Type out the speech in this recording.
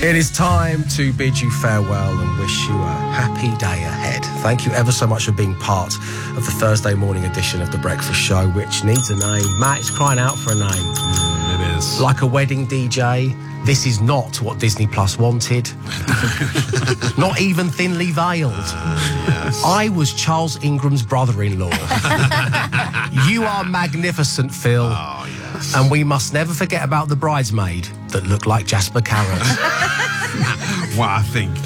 It is time to bid you farewell and wish you a happy day ahead. Thank you ever so much for being part of the Thursday morning edition of The Breakfast Show, which needs a name. Matt is crying out for a name. It is. Like a wedding DJ, this is not what Disney Plus wanted. Not even thinly veiled. Yes. I was Charles Ingram's brother-in-law. You are magnificent, Phil. Oh, yes. And we must never forget about the bridesmaid that looked like Jasper Carrot. Well, I think